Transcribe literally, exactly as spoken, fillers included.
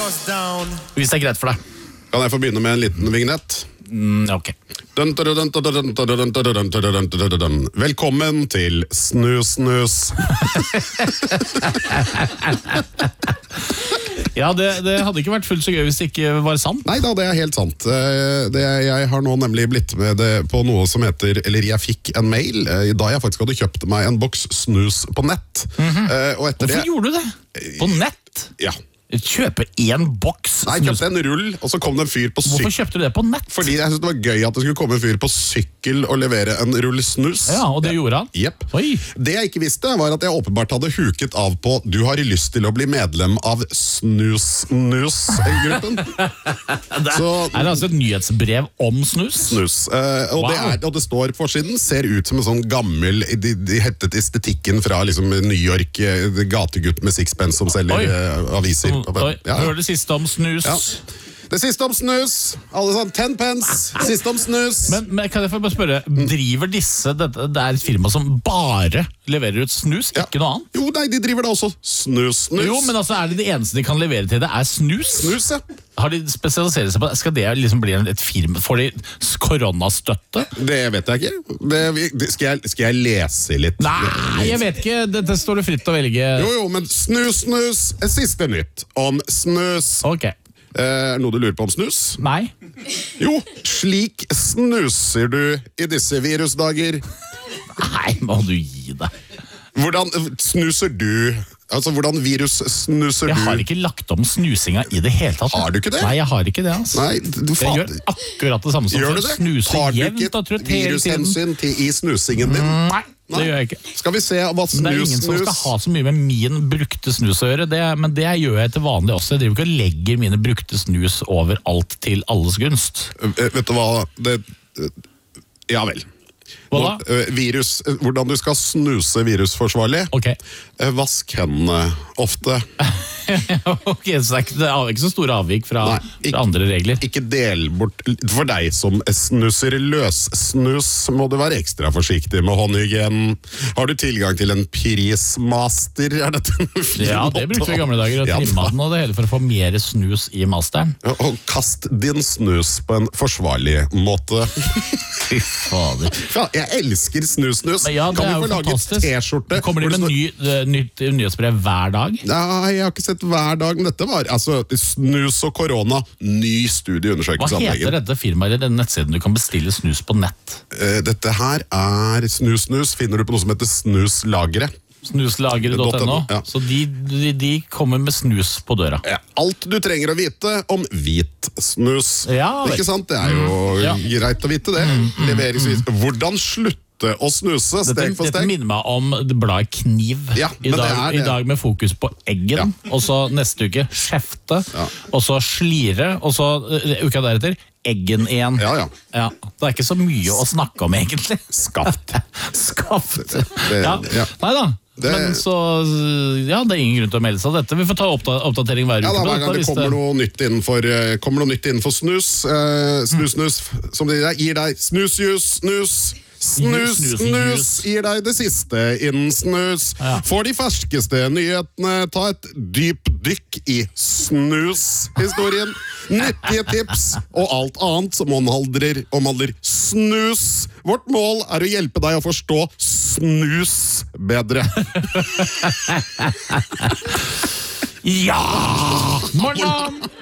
Hvis det er greit for deg. Kan jeg få begynne med en liten vignett? Mm, ok. Dun, dun, dun, dun, dun, dun, dun, dun, dun, dun, dun, dun, dun. Velkommen til Snus Snus. Ja, det, det hadde ikke vært fullt så gøy hvis det ikke var sant. Nei da, det er helt sant. Eh, Det, jeg har nå nemlig blitt med det på noe som heter, eller jeg fikk en mail, eh, da jeg faktisk hadde kjøpt meg en boks snus på nett. Eh, Og etter Hvorfor det... gjorde du det? På nett? Ja. Kjøpe en boks Nei, jeg kjøpte en rull, og så kom det en fyr på sykkel. Hvorfor kjøpte du det på nett? Fordi jeg synes det var gøy at det skulle komme en fyr på sykkel og levere en rull snus. Ja, og det gjorde han? Jepp. Oi. Det jeg ikke visste var at jeg åpenbart hadde huket av på Du har lyst til å bli medlem av Snus-Snus-gruppen. Det Så- er det altså et nyhetsbrev om snus? Snus. Eh, og, Wow. det er, og det står forsiden, ser ut som en sånn gammel, de, de hettet estetikken fra liksom New York, eh, gategutt med sixpence som selger Oi. eh, aviser. Oi, Ja. Hør det siste om snus. Ja. Det siste om snus. Alle sånn, ten pence. Siste om snus. Men, men kan jeg få bare spørre, driver disse, dette, det er et firma som bare leverer ut snus, Ja. ikke noe annet? Jo, nei, de driver da også snus, snus. Jo, men altså, er det det eneste de kan levere til det er snus? Snus, ja. Har de spesialisert seg på det? Skal det liksom bli et firma? Får de koronastøtte? Det vet jeg ikke. Det, det, skal, jeg, skal jeg lese litt? Nei, jeg vet ikke. Dette står det fritt å velge. Jo, jo, men snus, snus. Siste nytt om snus. Ok. Eh, noe du lurer på om snus? Nei. Jo, slik snuser du i disse virusdager. Nei, må du gi deg. Hvordan snuser du? Altså, hvordan virus snuser Jeg har du? ikke lagt om snusinga i det hele tatt. Har du ikke det? Nei, jeg har ikke det, altså. Nei, du Jeg faen. gjør akkurat det samme som Gjør før. du det? Snuser Har du jevnt ikke og trutt hele tiden. virushensyn til, i snusingen din? Nei, det gjør jeg ikke. Skal vi se hva Men det er snus, ingen som skal snus ha så mye med min brukte snus å gjøre, det, men det gjør jeg til vanlig også. Jeg driver ikke og legger mine brukte snus overalt til alles gunst. Eh, Vet du hva det, eh, Ja vel. Hva da? Nå, eh, virus, eh, hvordan du skal snuse virusforsvarlig. Ok. Eh, Vask hendene ofte. Ok, så det er ikke, det er ikke så store avvik fra, Nei, ikke- fra andre regler. Ikke del bort. For deg som snusser løssnus, må du være ekstra forsiktig med håndhygienen. Har du tilgang til en prismaster? Er dette en fin Ja, det måte brukte vi i gamle dager, og Ja, trimma den og det hele for å få mer snus i masteren. Ja, og kast din snus på en forsvarlig måte. Fy fader. Ja, jeg elsker snus-snus. Men ja, det Kan er vi jo få lage fantastisk. T-skjorte? Kommer de hvor det med står- ny, eh, nytt nyhetsbrev hver dag? Nei, jeg har ikke sett hver dag, men dette var altså snus og korona. Ny Hva studieundersøkelse. av heter legen. dette firmaet eller den nettsiden du kan bestille snus på nett? Eh, Dette her er snus-snus. Finner du på noe som heter Snuslageret. Snuslageret punktum no. Ja. Så de, de, de kommer med snus på døra. Ja, alt du trenger å vite om hvit snus. Ja, vel. Ikke sant? Det er jo Ja. greit å vite det. Leveringsvis. Hvordan slutte å snuse, Dette, steg for dette steg. minner meg om det bladet Kniv. Ja, I, men det dag, er det. I dag med fokus på eggen. Ja. Og så neste uke skjefte. Ja. Og så slire. Og så uh, uka deretter eggen igjen. Ja, ja. Ja, det er ikke så mye å snakke om, egentlig. Skaft. Skaft. det- ja. ja. Nei da. Det- Men så Ja, det er ingen grunn til å melde seg dette. Vi får ta oppda oppdatering hver uke. Ja, da, på hver dette, gang det hvis kommer noe nytt innenfor, eh, kommer noe nytt innenfor snus, eh, snus, snus, som det gir deg, gir deg snusjus, snus, snus, Snus, snus, snus. gir deg det siste innen snus. Ja. For de ferskeste nyhetene, ta et dyp dykk i snus-historien. Nyttige tips og alt annet som omhandler, omhandler snus. Vårt mål er å hjelpe deg å forstå snus bedre. Ja! Morgen!